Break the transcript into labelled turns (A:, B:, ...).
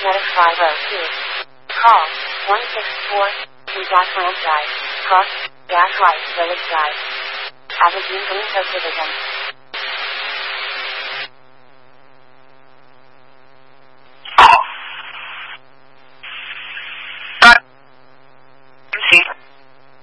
A: Magnetic 502. Call 164 We-Franchise. Cross, Right, Village Drive. Aberdeen Green Subdivision.